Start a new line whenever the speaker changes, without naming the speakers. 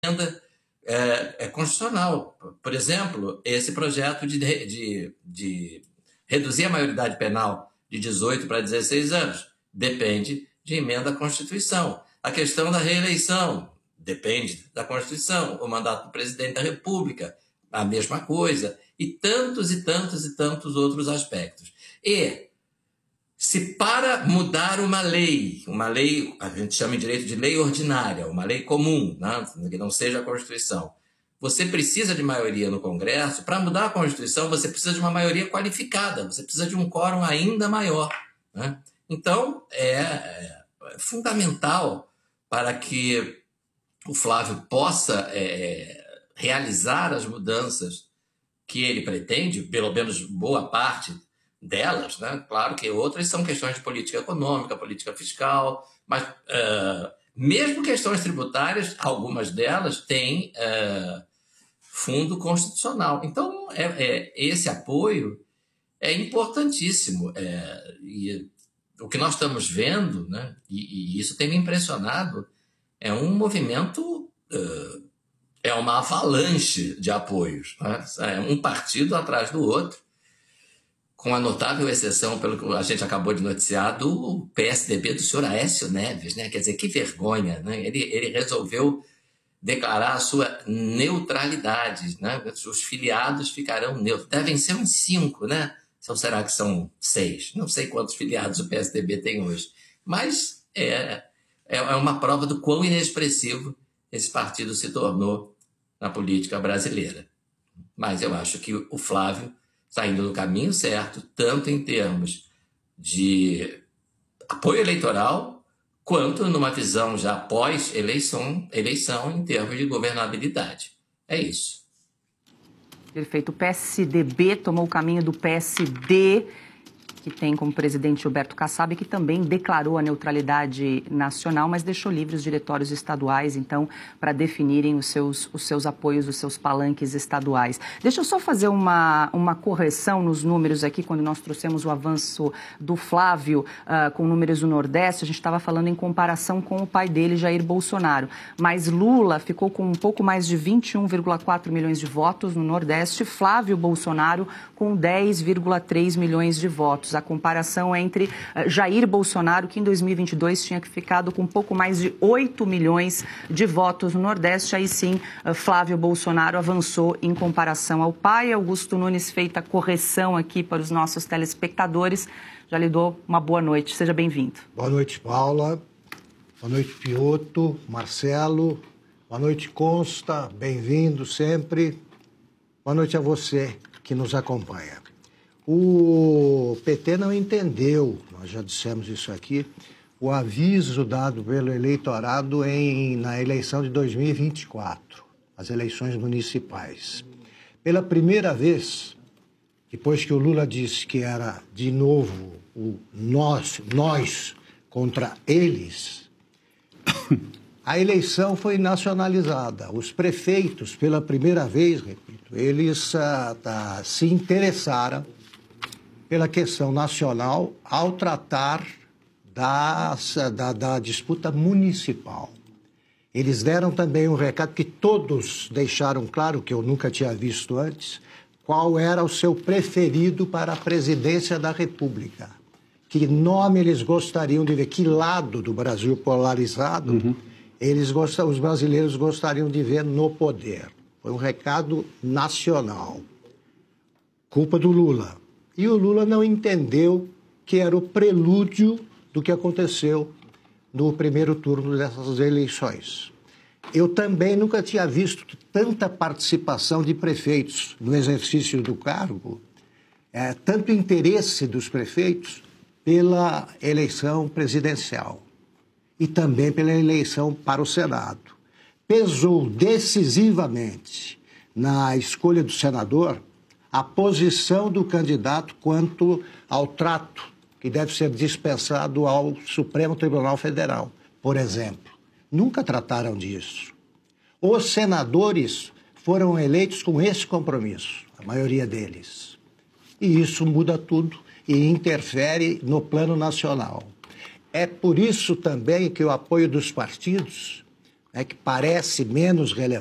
emenda constitucional. Por exemplo, esse projeto de reduzir a maioridade penal de 18 para 16 anos depende de emenda à Constituição. A questão da reeleição depende da Constituição. O mandato do presidente da República, a mesma coisa. E tantos e tantos e tantos outros aspectos. E se para mudar uma lei, a gente chama em direito de lei ordinária, uma lei comum, né, que não seja a Constituição, você precisa de maioria no Congresso. Para mudar a Constituição, você precisa de uma maioria qualificada, você precisa de um quórum ainda maior, né? Então, é fundamental para que o Flávio possa realizar as mudanças que ele pretende, pelo menos boa parte delas, né? Claro que outras são questões de política econômica, política fiscal, mas mesmo questões tributárias, algumas delas têm fundo constitucional. Então, esse apoio é importantíssimo. E o que nós estamos vendo, né, e isso tem me impressionado, é um movimento, é uma avalanche de apoios, né? É um partido atrás do outro, com a notável exceção, pelo que a gente acabou de noticiar, do PSDB do senhor Aécio Neves, né? Quer dizer, que vergonha, né? Ele resolveu declarar a sua neutralidade, né? Os filiados ficarão neutros. Devem ser uns 5, né? Ou será que são 6? Não sei quantos filiados o PSDB tem hoje. Mas é uma prova do quão inexpressivo esse partido se tornou na política brasileira. Mas eu acho que o Flávio está indo no caminho certo, tanto em termos de apoio eleitoral, quanto numa visão já pós-eleição em termos de governabilidade. É isso.
Perfeito. O PSDB tomou o caminho do PSD, que tem como presidente Gilberto Kassab, que também declarou a neutralidade nacional, mas deixou livres os diretórios estaduais, então, para definirem os seus apoios, os seus palanques estaduais. Deixa eu só fazer uma correção nos números aqui, quando nós trouxemos o avanço do Flávio com números do Nordeste, a gente estava falando em comparação com o pai dele, Jair Bolsonaro. Mas Lula ficou com um pouco mais de 21,4 milhões de votos no Nordeste, Flávio Bolsonaro com 10,3 milhões de votos. A comparação é entre Jair Bolsonaro, que em 2022 tinha ficado com um pouco mais de 8 milhões de votos no Nordeste. Aí sim, Flávio Bolsonaro avançou em comparação ao pai. Augusto Nunes, feita a correção aqui para os nossos telespectadores. Já lhe dou uma boa noite. Seja bem-vindo.
Boa noite, Paula. Boa noite, Piotto, Marcelo. Boa noite, Consta. Bem-vindo sempre. Boa noite a você que nos acompanha. O PT não entendeu, nós já dissemos isso aqui, o aviso dado pelo eleitorado na eleição de 2024, as eleições municipais. Pela primeira vez, depois que o Lula disse que era de novo o nós contra eles, a eleição foi nacionalizada. Os prefeitos, pela primeira vez, repito, eles se interessaram pela questão nacional ao tratar da disputa municipal. Eles deram também um recado que todos deixaram claro, que eu nunca tinha visto antes, qual era o seu preferido para a presidência da República. Que nome eles gostariam de ver, que lado do Brasil polarizado os brasileiros gostariam de ver no poder. Foi um recado nacional. Culpa do Lula. E o Lula não entendeu que era o prelúdio do que aconteceu no primeiro turno dessas eleições. Eu também nunca tinha visto tanta participação de prefeitos no exercício do cargo, tanto interesse dos prefeitos pela eleição presidencial e também pela eleição para o Senado. Pesou decisivamente na escolha do senador a posição do candidato quanto ao trato que deve ser dispensado ao Supremo Tribunal Federal, por exemplo. Nunca trataram disso. Os senadores foram eleitos com esse compromisso, a maioria deles. E isso muda tudo e interfere no plano nacional. É por isso também que o apoio dos partidos que parece menos relevante.